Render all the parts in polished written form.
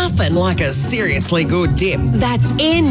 Nothing like a seriously good dip. That's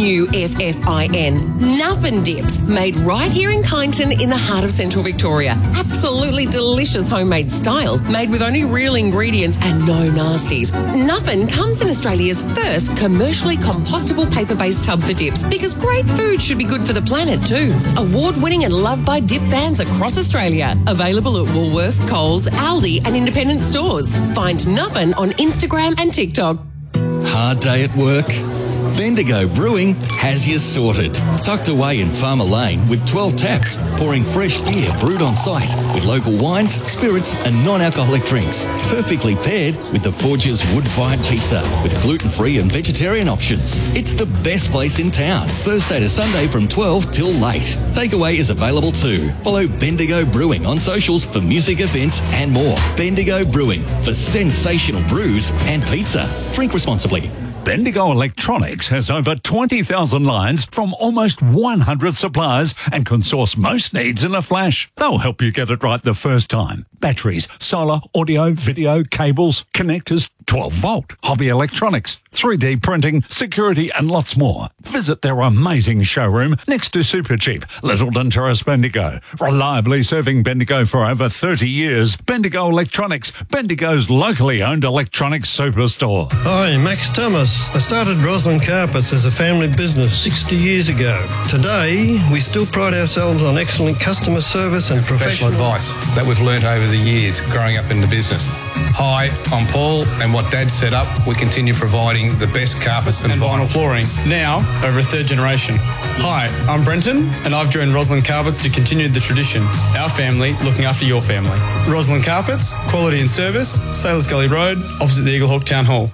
Nuffin. Nuffin Dips, made right here in Kyneton in the heart of Central Victoria. Absolutely delicious homemade style, made with only real ingredients and no nasties. Nuffin comes in Australia's first commercially compostable paper-based tub for dips, because great food should be good for the planet too. Award-winning and loved by dip fans across Australia. Available at Woolworths, Coles, Aldi and independent stores. Find Nuffin on Instagram and TikTok. Hard day at work? Bendigo Brewing has you sorted. Tucked away in Farmer Lane with 12 taps, pouring fresh beer brewed on site with local wines, spirits and non-alcoholic drinks. Perfectly paired with the Forge's wood-fired pizza with gluten-free and vegetarian options. It's the best place in town. Thursday to Sunday from 12 till late. Takeaway is available too. Follow Bendigo Brewing on socials for music events and more. Bendigo Brewing for sensational brews and pizza. Drink responsibly. Bendigo Electronics has over 20,000 lines from almost 100 suppliers and can source most needs in a flash. They'll help you get it right the first time. Batteries, solar, audio, video, cables, connectors, 12-volt, hobby electronics, 3D printing, security and lots more. Visit their amazing showroom next to Supercheap, Littleton Terrace, Bendigo. Reliably serving Bendigo for over 30 years. Bendigo Electronics, Bendigo's locally owned electronics superstore. Hi, Max Thomas. I started Roslyn Carpets as a family business 60 years ago. Today, we still pride ourselves on excellent customer service and professional advice that we've learnt over the years growing up in the business. Hi, I'm Paul, and what Dad set up, we continue providing the best carpets and vinyl flooring, now over a third generation. Hi, I'm Brenton, and I've joined Roslyn Carpets to continue the tradition. Our family looking after your family. Roslyn Carpets, quality and service, Sailors Gully Road, opposite the Eaglehawk Town Hall.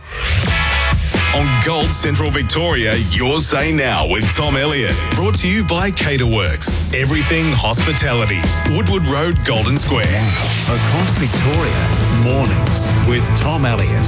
On Gold Central Victoria, Your Say Now with Tom Elliott. Brought to you by Caterworks. Everything hospitality. Woodward Road, Golden Square. Across Victoria, mornings with Tom Elliott.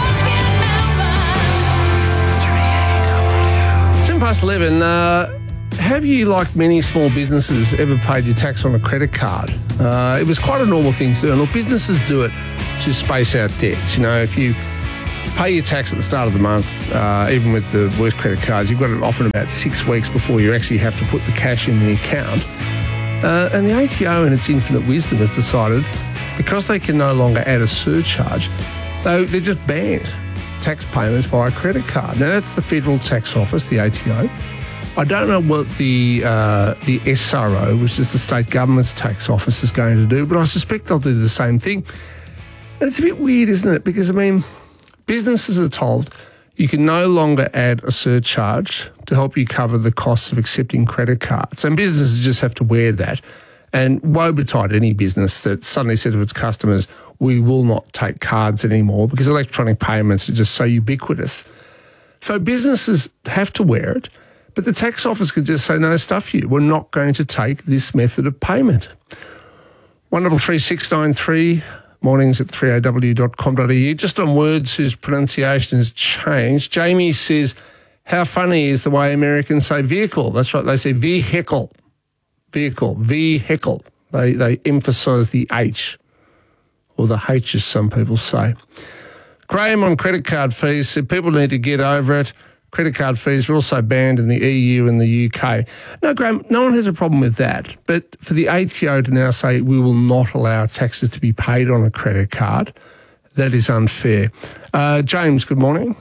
It's 11:10. Have you, like many small businesses, ever paid your tax on a credit card? It was quite a normal thing to do. And look, businesses do it to space out debts. You know, if you pay your tax at the start of the month, even with the worst credit cards, you've got it often about 6 weeks before you actually have to put the cash in the account. And the ATO, in its infinite wisdom, has decided, because they can no longer add a surcharge, they're just banned tax payments via credit card. Now, that's the Federal Tax Office, the ATO. I don't know what the SRO, which is the state government's tax office, is going to do, but I suspect they'll do the same thing. And it's a bit weird, isn't it? Because, I mean, businesses are told you can no longer add a surcharge to help you cover the costs of accepting credit cards. And businesses just have to wear that. And woe betide any business that suddenly said to its customers, we will not take cards anymore because electronic payments are just so ubiquitous. So businesses have to wear it, but the tax office can just say, no, stuff you. We're not going to take this method of payment. 133693. Mornings at 3aw.com.au. Just on words whose pronunciation has changed. Jamie says, how funny is the way Americans say vehicle? That's right, they say vehicle. Vehicle, vehicle. They emphasise the H, or the H as some people say. Graham on credit card fees said people need to get over it. Credit card fees are also banned in the EU and the UK. No, Graham, no one has a problem with that. But for the ATO to now say we will not allow taxes to be paid on a credit card, that is unfair. James, good morning.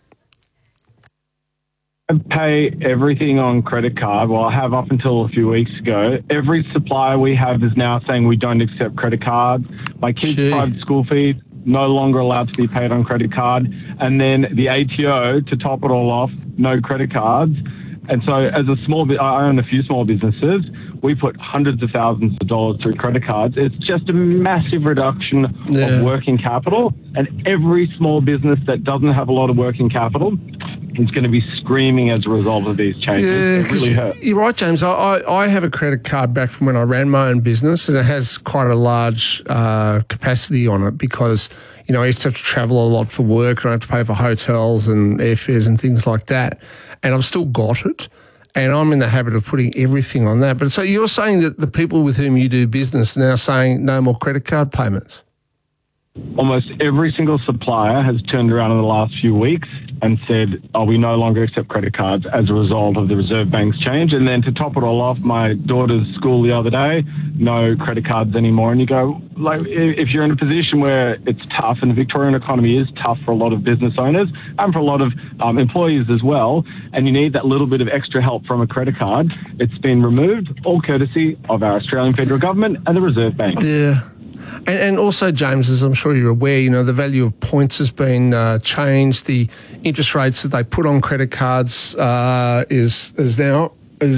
I pay everything on credit card. Well, I have up until a few weeks ago. Every supplier we have is now saying we don't accept credit cards. My kids' private school fees no longer allowed to be paid on credit card. And then the ATO, to top it all off, no credit cards. And so as a I own a few small businesses. We put hundreds of thousands of dollars through credit cards. It's just a massive reduction of working capital. And every small business that doesn't have a lot of working capital is going to be screaming as a result of these changes. Yeah, it really hurts. You're right, James. I have a credit card back from when I ran my own business, and it has quite a large capacity on it because, you know, I used to have to travel a lot for work and I had to pay for hotels and airfares and things like that. And I've still got it. And I'm in the habit of putting everything on that. But so you're saying that the people with whom you do business are now saying no more credit card payments? almost every single supplier has turned around in the last few weeks and said, we no longer accept credit cards as a result of the Reserve Bank's change. And then to top it all off, my daughter's school the other day, no credit cards anymore. And you go, like, if you're in a position where it's tough, and the Victorian economy is tough for a lot of business owners and for a lot of employees as well, and you need that little bit of extra help from a credit card, it's been removed, all courtesy of our Australian federal government and the Reserve Bank. Yeah. And also, James, as I'm sure you're aware, the value of points has been changed. The interest rates that they put on credit cards is now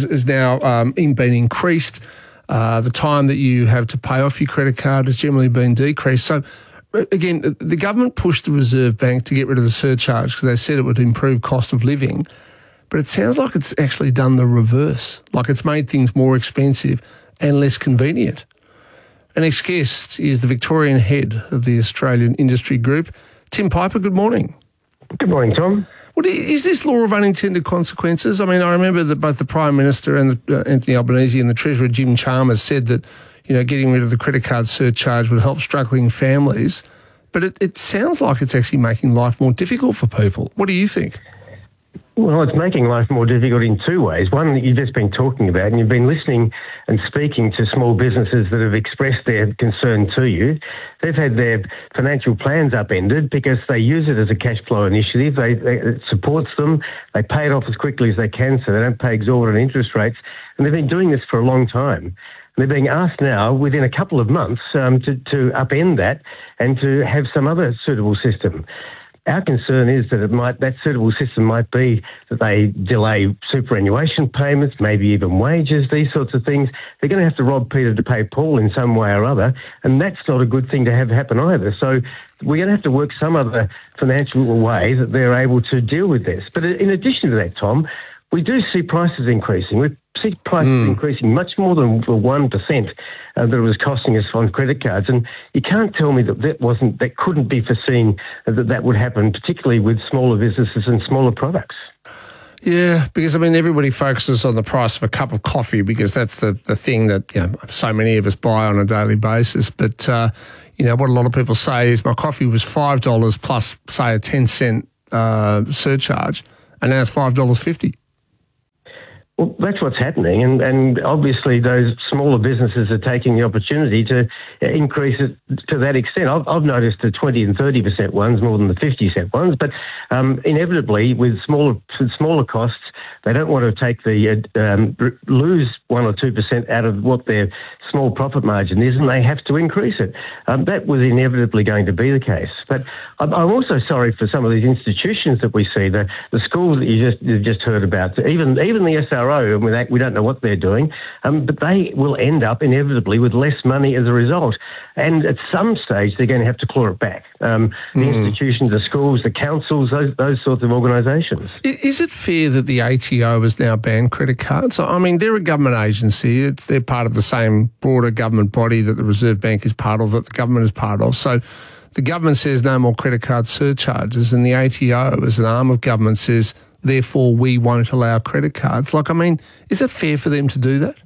been increased. The time that you have to pay off your credit card has generally been decreased. So, again, the government pushed the Reserve Bank to get rid of the surcharge because they said it would improve cost of living. But it sounds like it's actually done the reverse, like it's made things more expensive and less convenient. Our next guest is the Victorian head of the Australian Industry Group, Tim Piper. Good morning. Good morning, Tom. Well, is this law of unintended consequences? I mean, I remember that both the Prime Minister and Anthony Albanese and the Treasurer Jim Chalmers said that, getting rid of the credit card surcharge would help struggling families. But it sounds like it's actually making life more difficult for people. What do you think? Well, it's making life more difficult in two ways. One that you've just been talking about, and you've been listening and speaking to small businesses that have expressed their concern to you. They've had their financial plans upended because they use it as a cash flow initiative. It supports them. They pay it off as quickly as they can so they don't pay exorbitant interest rates. And they've been doing this for a long time. And they're being asked now, within a couple of months, to upend that and to have some other suitable system. Our concern is that that suitable system might be that they delay superannuation payments, maybe even wages, these sorts of things. They're going to have to rob Peter to pay Paul in some way or other, and that's not a good thing to have happen either. So we're going to have to work some other financial way that they're able to deal with this. But in addition to that, Tom, we do see prices increasing. We see prices increasing much more than the 1% that it was costing us on credit cards. And you can't tell me that couldn't be foreseen that would happen, particularly with smaller businesses and smaller products. Yeah, because, everybody focuses on the price of a cup of coffee because that's the thing that so many of us buy on a daily basis. But, what a lot of people say is my coffee was $5 plus, say, a 10-cent surcharge, and now it's $5.50. Well, that's what's happening, and obviously those smaller businesses are taking the opportunity to increase it to that extent. I've noticed the 20 and 30% ones more than the 50-cent ones, but inevitably with smaller costs, they don't want to take lose 1 or 2% out of what their small profit margin is, and they have to increase it. That was inevitably going to be the case. But I'm also sorry for some of these institutions that we see, the schools that you've just heard about, even the SRO. We don't know what they're doing, but they will end up inevitably with less money as a result. And at some stage, they're going to have to claw it back. The institutions, the schools, the councils, those sorts of organisations. Is it fair that the ATO has now banned credit cards? They're a government agency. They're part of the same broader government body that the Reserve Bank is part of, that the government is part of. So the government says no more credit card surcharges, and the ATO, as an arm of government, says, therefore, we won't allow credit cards. Is it fair for them to do that?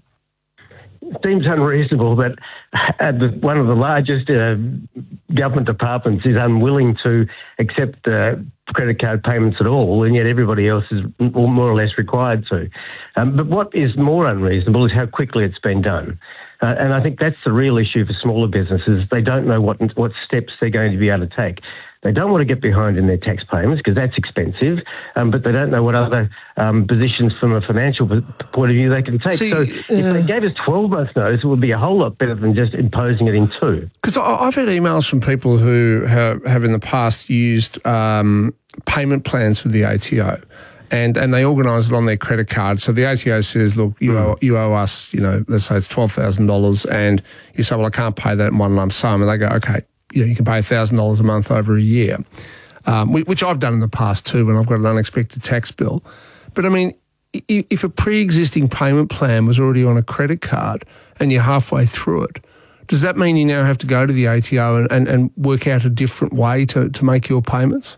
It seems unreasonable that one of the largest government departments is unwilling to accept credit card payments at all, and yet everybody else is more or less required to. But what is more unreasonable is how quickly it's been done. And I think that's the real issue for smaller businesses. They don't know what steps they're going to be able to take. They don't want to get behind in their tax payments because that's expensive, but they don't know what other positions from a financial point of view they can take. So if they gave us 12 months notice, it would be a whole lot better than just imposing it in 2. Because I've had emails from people who have in the past used payment plans with the ATO. And they organise it on their credit card. So the ATO says, look, you owe us, let's say it's $12,000, and you say, well, I can't pay that in one lump sum. And they go, okay, you can pay $1,000 a month over a year, which I've done in the past too when I've got an unexpected tax bill. But if a pre-existing payment plan was already on a credit card and you're halfway through it, does that mean you now have to go to the ATO and work out a different way to make your payments?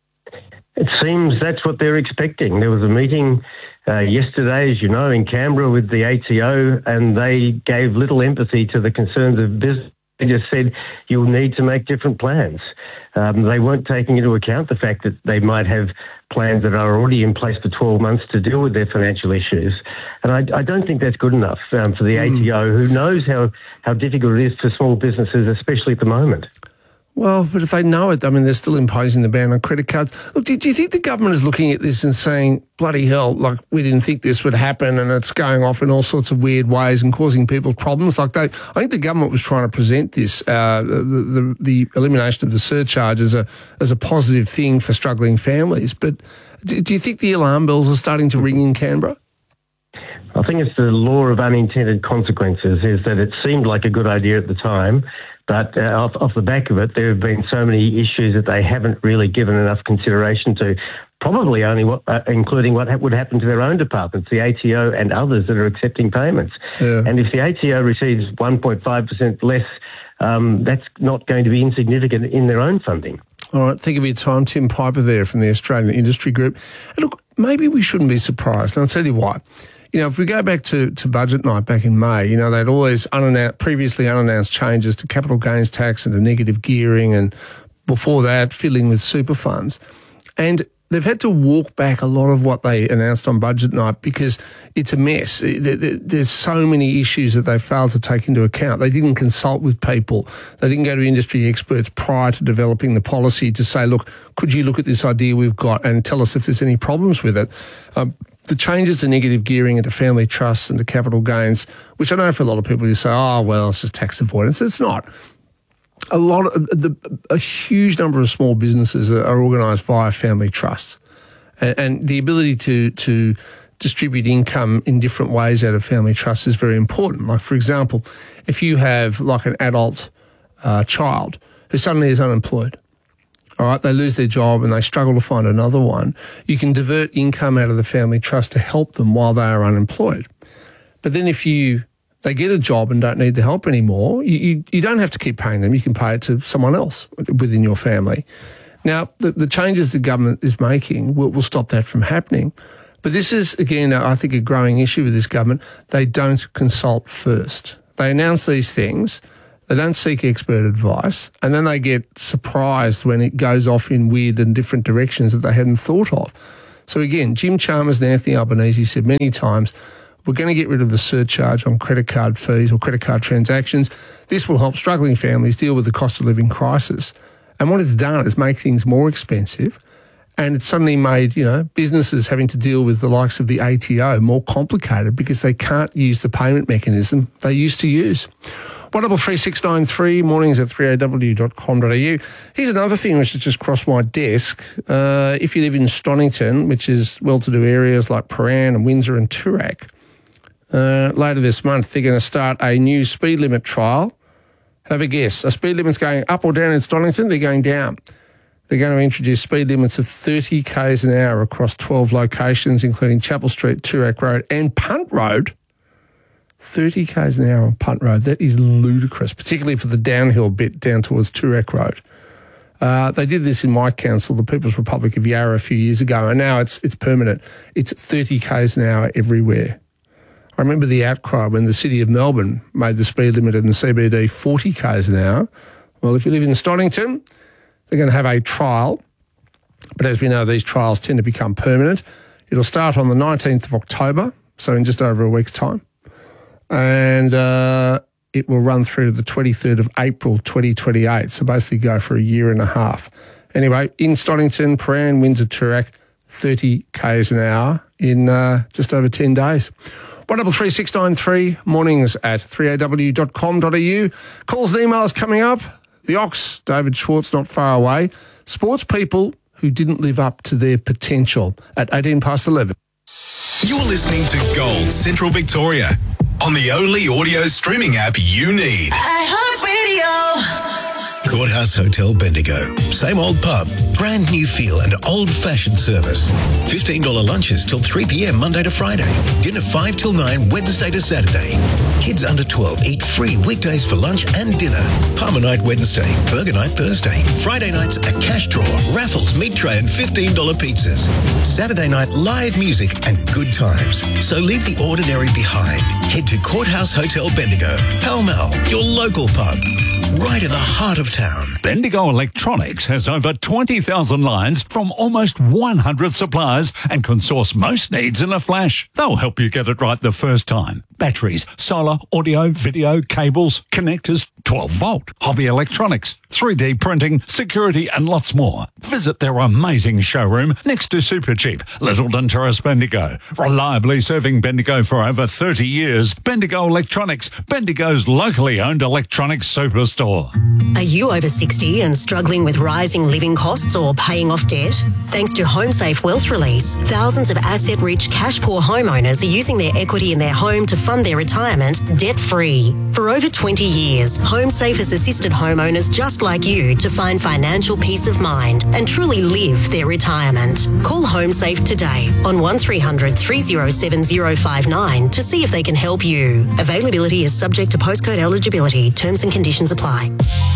It seems that's what they're expecting. There was a meeting yesterday, as you know, in Canberra with the ATO, and they gave little empathy to the concerns of business They just said you'll need to make different plans. They weren't taking into account the fact that they might have plans that are already in place for 12 months to deal with their financial issues. And I don't think that's good enough for the ATO, who knows how difficult it is for small businesses, especially at the moment. Well, but if they know it, I mean, they're still imposing the ban on credit cards. Look, do you think the government is looking at this and saying, bloody hell, like, we didn't think this would happen and it's going off in all sorts of weird ways and causing people problems? Like, I think the government was trying to present this, the elimination of the surcharge as a positive thing for struggling families. But do you think the alarm bells are starting to ring in Canberra? I think it's the law of unintended consequences, is that it seemed like a good idea at the time, but off the back of it, there have been so many issues that they haven't really given enough consideration to, probably only including what would happen to their own departments, the ATO and others that are accepting payments. Yeah. And if the ATO receives 1.5% less, that's not going to be insignificant in their own funding. All right, thank you for your time. Tim Piper there from the Australian Industry Group. And look, maybe we shouldn't be surprised, and I'll tell you why. You know, if we go back to budget night back in May, you know, they'd always previously unannounced changes to capital gains tax and to negative gearing, and before that, fiddling with super funds. And they've had to walk back a lot of what they announced on budget night because it's a mess. There's so many issues that they failed to take into account. They didn't consult with people. They didn't go to industry experts prior to developing the policy to say, look, could you look at this idea we've got and tell us if there's any problems with it? The changes to negative gearing and to family trusts and to capital gains, which I know for a lot of people you say, oh, well, it's just tax avoidance. It's not. A huge number of small businesses are organised via family trusts, and the ability to distribute income in different ways out of family trusts is very important. Like, for example, if you have like an adult child who suddenly is unemployed, all right, they lose their job and they struggle to find another one, you can divert income out of the family trust to help them while they are unemployed. But then if they get a job and don't need the help anymore, you don't have to keep paying them. You can pay it to someone else within your family. Now, the changes the government is making will stop that from happening. But this is, again, I think a growing issue with this government. They don't consult first. They announce these things. They don't seek expert advice, and then they get surprised when it goes off in weird and different directions that they hadn't thought of. So again, Jim Chalmers and Anthony Albanese said many times, we're going to get rid of the surcharge on credit card fees or credit card transactions. This will help struggling families deal with the cost of living crisis. And what it's done is make things more expensive, and it's suddenly made, you know, businesses having to deal with the likes of the ATO more complicated because they can't use the payment mechanism they used to use. 133693, mornings at 3aw.com.au. Here's another thing which has just crossed my desk. If you live in Stonington, which is well-to-do areas like Prahran and Windsor and Toorak, later this month they're going to start a new speed limit trial. Have a guess. Are speed limits going up or down in Stonington? They're going down. They're going to introduce speed limits of 30 k's an hour across 12 locations, including Chapel Street, Toorak Road and Punt Road. 30 k's an hour on Punt Road. That is ludicrous, particularly for the downhill bit down towards Toorak Road. They did this in my council, the People's Republic of Yarra, a few years ago, and now it's permanent. It's 30 k's an hour everywhere. I remember the outcry when the City of Melbourne made the speed limit in the CBD 40 k's an hour. Well, if you live in Stonington, they're going to have a trial, but as we know, these trials tend to become permanent. It'll start on the 19th of October, so in just over a week's time. And it will run through to the 23rd of April 2028, so basically go for a year and a half. Anyway, in Stonington, Prahran, Windsor, Toorak, 30 k's an hour in just over 10 days. 133693, mornings at 3aw.com.au. Calls and emails coming up. The Ox, David Schwartz, not far away. Sports people who didn't live up to their potential at 18 past 11. You're listening to Gold Central Victoria on the only audio streaming app you need. iHeartRadio. Courthouse Hotel Bendigo. Same old pub, brand new feel and old-fashioned service. $15 lunches till 3 p.m. Monday to Friday. Dinner 5 till 9 Wednesday to Saturday. Kids under 12 eat free weekdays for lunch and dinner. Palmer night Wednesday, burger night Thursday. Friday nights a cash draw, raffles, meat tray and $15 pizzas. Saturday night live music and good times. So leave the ordinary behind. Head to Courthouse Hotel Bendigo. Pall Mall, your local pub. Right in the heart of town. Bendigo Electronics has over 20,000 lines from almost 100 suppliers and can source most needs in a flash. They'll help you get it right the first time. Batteries, solar, audio, video, cables, connectors, 12-volt, hobby electronics, 3D printing, security and lots more. Visit their amazing showroom next to Supercheap, Littleton Terrace, Bendigo. Reliably serving Bendigo for over 30 years. Bendigo Electronics, Bendigo's locally owned electronics superstore. Are you over 60 and struggling with rising living costs or paying off debt? Thanks to HomeSafe Wealth Release, thousands of asset-rich, cash-poor homeowners are using their equity in their home to fund their retirement debt-free. For over 20 years, HomeSafe has assisted homeowners just like you to find financial peace of mind and truly live their retirement. Call HomeSafe today on 1300 307 059 to see if they can help you. Availability is subject to postcode eligibility. Terms and conditions apply.